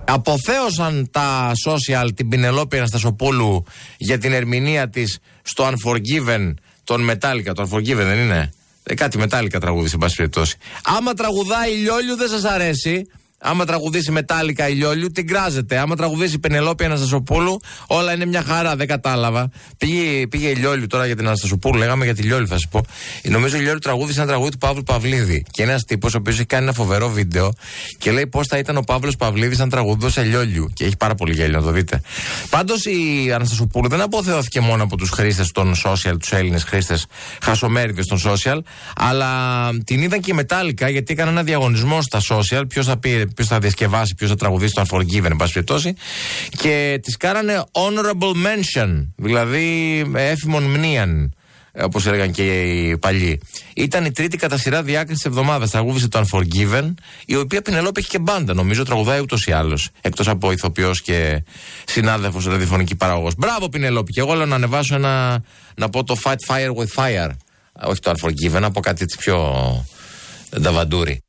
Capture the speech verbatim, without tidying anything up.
Αποθέωσαν τα social την Πινελόπη Αναστασοπούλου για την ερμηνεία της στο Unforgiven των Metallica. Το Unforgiven δεν είναι? Ε, κάτι Metallica τραγούδι, σε πάση περιπτώσει. Άμα τραγουδάει Λιόλιου δεν σας αρέσει. Άμα τραγουδήσει Metallica η Λιόλιου, την κράζετε. Άμα τραγουδήσει Πενελόπη Αναστασοπούλου, όλα είναι μια χαρά. Δεν κατάλαβα. Πήγε, πήγε η Λιόλιου τώρα για την Αναστασοπούλου. Λέγαμε για τη Λιόλιου, θα σου πω. Νομίζω η Λιόλιου τραγούδισε ένα τραγούδι του Παύλου Παυλίδη. Και ένα τύπο, ο οποίο έχει κάνει ένα φοβερό βίντεο και λέει πώ θα ήταν ο Παύλος Παυλίδης αν τραγουδούσε Λιόλιου. Και έχει πάρα πολύ γέλιο, να το δείτε. Πάντως η Αναστασοπούλου δεν αποθεώθηκε μόνο από τους χρήστες των social, τους Έλληνες χρήστες χασομέριδες των social, αλλά την είδαν και η Metallica, γιατί έκανε ένα διαγωνισμό στα social. Ποιος θα πει. Ποιος θα διασκευάσει, ποιος θα τραγουδήσει το Unforgiven, εν πάση περιπτώσει. Και τις κάνανε honorable mention, δηλαδή έφημον μνήαν, όπως έλεγαν και οι παλιοί. Ήταν η τρίτη κατά σειρά διάκριση της εβδομάδας. Τραγούδισε το Unforgiven, η οποία Πινελόπη έχει και μπάντα, νομίζω, τραγουδάει ούτως ή άλλως. Εκτός από ηθοποιός και συνάδελφος ραδιοφωνική παραγωγός. Μπράβο Πινελόπη! Και εγώ λέω να ανεβάσω ένα, να πω το Fight Fire with Fire. Όχι το Unforgiven, να πω κάτι έτσι πιο νταβαντούρι.